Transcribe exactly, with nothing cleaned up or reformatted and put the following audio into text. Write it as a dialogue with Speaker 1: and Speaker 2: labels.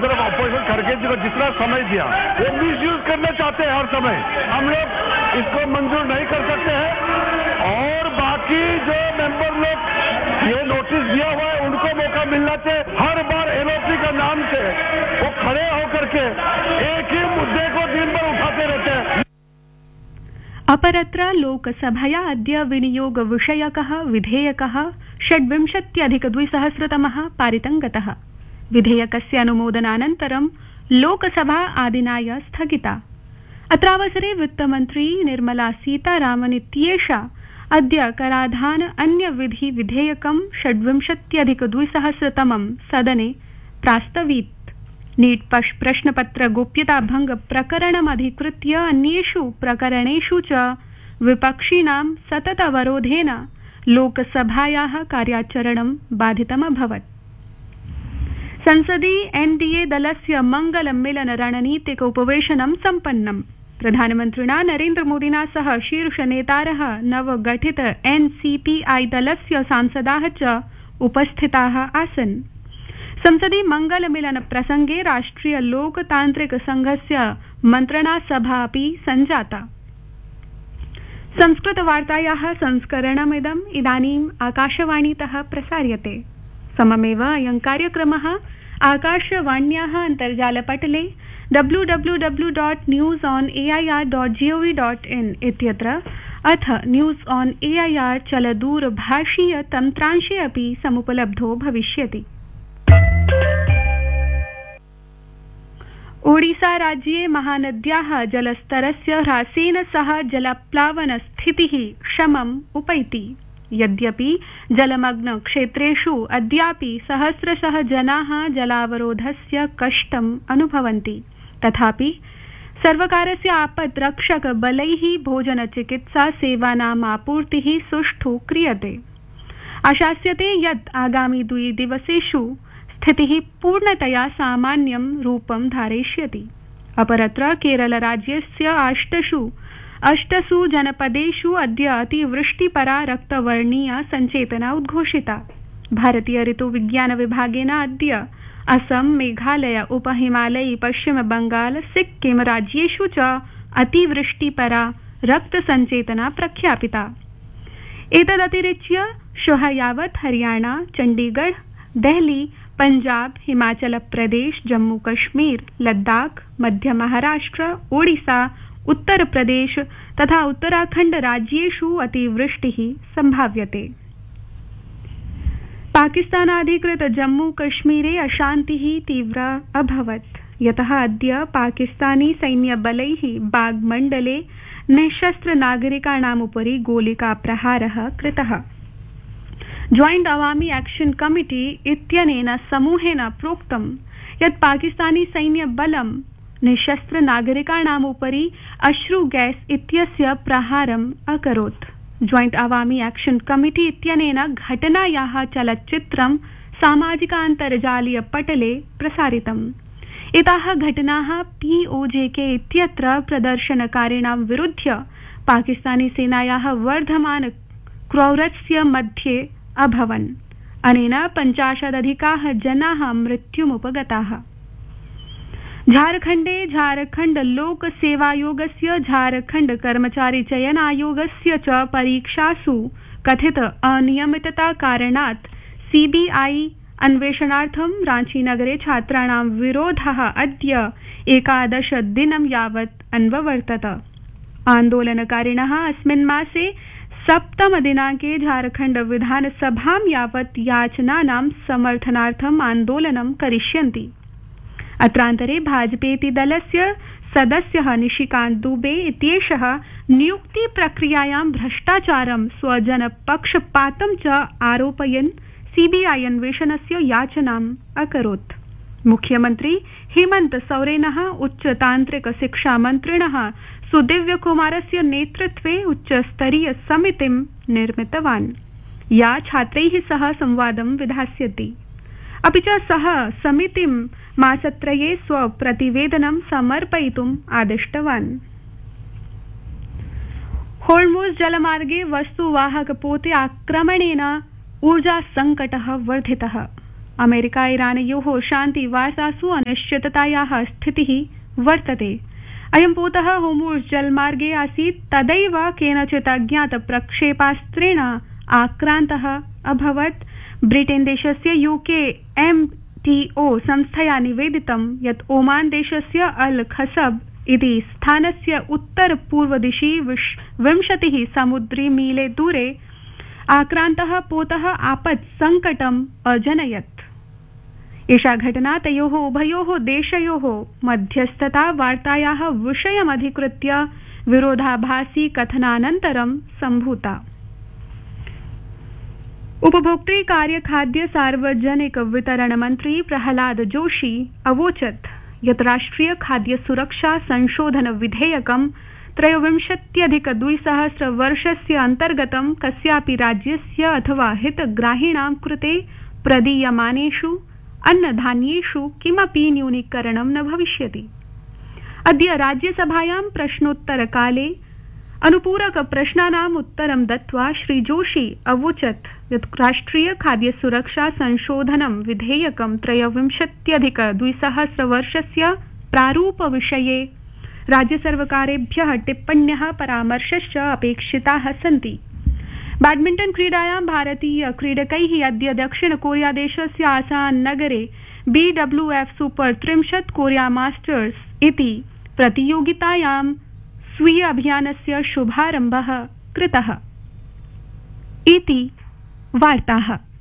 Speaker 1: तरफ अपोजिशन खड़गे जी को जितना समय दिया वो मिसयूज करना चाहते हैं हर समय। हम लोग इसको मंजूर नहीं कर सकते हैं और बाकी जो मेंबर लोग ये नोटिस दिया हुआ है उनको मौका मिलना चाहिए। हर बार एलओपी का नाम से वो खड़े होकर के एक ही मुद्दे को दिन भर उठाते रहते हैं।
Speaker 2: अपरत्र लोकसभया अद्य विनियोग विषयकः विधेयकः षड्विंशत्यधिकद्विसहस्रतमः पारितं गतः। विधेयकस्य अनुमोदनानन्तरं लोकसभा आदिनाय स्थगिता। अत्रावसरे वित्तमन्त्री निर्मला सीतारामन इत्येषा अद्य कराधान अन्य विधि विधेयकं षड्विंशत्यधिकद्विसहस्रतमं सदने प्रास्तवीत्। नीट प्रश्नपत्र गोप्यता भंग प्रकरणमधिकृत्य अन्येषु प्रकरणेषु च विपक्षिणां सततवरोधेन लोकसभायाः कार्याचरणं बाधितमभवत्। संसदि एनडीए दलस्य मंगलमेलन रणनीतिक उपवेशनं सम्पन्नम्। प्रधानमन्त्रिणा नरेन्द्रमोदिना सह शीर्षनेतारः नवगठित एनसीपीआई दलस्य सांसदाः च उपस्थिताः आसन्। संसदि मंगलमेलन प्रसंगे राष्ट्रिय लोकतांत्रिक संघस्य मन्त्रणा सभा अपि सञ्जाता। संस्कृतवार्तायाः संस्करणमिदम् इदानीम् आकाशवाणीतः प्रसार्यते। सममेव अयं कार्यक्रमः आकाशवाण्याः अन्तर्जालपटले W W W dot news on AIR dot gov dot in इत्यत्र अथ न्यूज ऑन एआईआर चलदूरभाषीय तन्त्रांशे अपि समुपलब्धो भविष्यति। ओडिशा राज्ये महानद्याः जलस्तरस्य ह्रासेन सह जलप्लावन स्थितिः शमम् उपैति। यद्यपि जलमग्न क्षेत्रेषु अद्यापि सहस्रशः जनाः जलावरोधस्य कष्टम् अनुभवन्ति, तथापि सर्वकारस्य आपत् रक्षक बलैः भोजन चिकित्सा सेवानाम् आपूर्तिः सुष्ठु क्रियते। आशास्यते यत् आगामि द्विदिवसेषु स्थितिः पूर्णतया सामान्यं रूपं धारयिष्यति। अपरत्र केरल राज्यस्य अष्टसु अष्टसु जनपदेषु अद्य अतिवृष्टिपरा रक्तवर्णीया सञ्चेतना उद्घोषिता। भारतीय ऋतुविज्ञान विभागेन अद्य असम, मेघालय, उपहिमालयी, पश्चिम बंगाल, सिक्किम राज्येषु च अतिवृष्टिपरा रक्तसञ्चेतना प्रख्यापिता। एतदतिरिच्य श्वः यावत् हरियाणा, चण्डीगढ़, देहली, पंजाब, हिमाचल प्रदेश, जम्मू कश्मीर, लद्दाख, मध्य महाराष्ट्र, ओडिशा, उत्तर प्रदेश तथा उत्तराखंड राज्येषु अतिवृष्टिः संभाव्यते। पाकिस्तानाधिकृत जम्मू कश्मीरे अशान्तिः तीव्रा अभवत्, यतः अद्य पाकिस्तानी सैन्यबलैः बाग मण्डले निःशस्त्र नागरिकाणामुपरि गोलिकाप्रहारः कृतः। जॉइंट अवामी एक्शन कमिटी इत्यनेन समूहेन प्रोक्तं यत् पाकिस्तानी सैन्यबलं निःशस्त्र नागरिकाणामुपरि अश्रु गैस इत्यस्य प्रहारम् अकरोत्। जॉइंट अवामी एक्शन कमिटी इत्यनेन घटनायाः चलच्चित्रं सामाजिकान्तर्जालीय पटले प्रसारितम्। एताः घटनाः पीओजेके इत्यत्र प्रदर्शनकारिणां विरुध्य पाकिस्तानी सेनायाः वर्धमान क्रौरस्य मध्ये अभवन्। अनेन पञ्चाशदधिकाः जनाः मृत्युमुपगताः। झारखण्डे झारखण्ड लोक सेवायोगस्य झारखण्ड कर्मचारी चयन आयोगस्य च परीक्षासु कथित अनियमितता कारणात् सीबीआई अन्वेषणार्थं रांचीनगरे छात्राणां विरोधः अद्य एकादश दिनं यावत् अन्ववर्तत। आन्दोलनकारिणः अस्मिन् मासे सप्तम दिनाङ्के झारखण्ड विधानसभां यावत् याचनानां समर्थनार्थम् आन्दोलनं करिष्यन्ति। अत्रान्तरे भाजपेति दलस्य सदस्यः निशिकान्त दुबे इत्येषः नियुक्ति प्रक्रियायां भ्रष्टाचारं स्वजनपक्षपातं च आरोपयन् सीबीआई अन्वेषणस्य याचनाम् अकरोत्। मुख्यमन्त्री हेमन्त सोरेनः उच्चतान्त्रिक शिक्षामन्त्रिणः सुदिव्य कुमारस्य नेतृत्वे उच्चस्तरीय समितिं निर्मितवान्, या छात्रैः सह संवादं विधास्यति। अपि च सः समितिं मासत्रये स्वप्रतिवेदनं समर्पयितुम् आदिष्टवान्। होर्मुज़ जलमार्गे वस्तुवाहकपोते आक्रमणेन ऊर्जा संकटः वर्धितः। अमेरिका ईरानयोः शान्तिवार्तासु अनिश्चिततायाः स्थितिः वर्तते। अयं पोतः होर्मुज़ जलमार्गे आसीत्, तदैव केनचित् अज्ञात प्रक्षेपास्त्रेण आक्रान्तः अभवत्। ब्रिटेन देशस्य यूके एम टी ओ संस्थया निवेदितं यत् ओमान देशस्य अल खसब इति स्थानस्य उत्तर पूर्वदिशि विंशतिः समुद्री मीले दूरे आक्रान्तः पोतः आपत् संकटम् अजनयत्। एषा घटना तयोः उभयोः देशयोः मध्यस्थता वार्तायाः विषयमधिकृत्य विरोधाभासी कथनानन्तरं सम्भूता। उपभोक्तृ कार्य खाद्य सार्वजनिक वितरण मंत्री प्रहलाद जोशी अवोचत् यत् राष्ट्रिय खाद्य सुरक्षा संशोधन विधेयकं त्रयोविंशत्यधिक द्विसहस्र वर्षस्य अन्तर्गतं कस्यापि राज्यस्य अथवा हितग्राहिणां कृते प्रदीयमानेषु अन्नधान्येषु किमपि न्यूनीकरणं न भविष्यति। अद्य राज्यसभायां प्रश्नोत्तरकाले अनुपूरक प्रश्नानाम् उत्तरं दत्त्वा श्री जोशी अवोचत् यत् राष्ट्रिय खाद्य सुरक्षा संशोधनं विधेयकं त्रयोविंशत्यधिक द्विसहस्र वर्षस्य प्रारूप विषये राज्यसर्वकारेभ्यः टिप्पण्यः परामर्शश्च अपेक्षिताः सन्ति। बैडमिण्टन क्रीडायां भारतीय क्रीडकैः अद्य दक्षिण कोरिया देशस्य आसान नगरे बी डब्ल्यू एफ सुपर त्रिंशत् कोरिया मास्टर्स इति प्रतियोगितायां स्वीय अभियानस्य शुभारम्भः कृतः इति वार्ताः।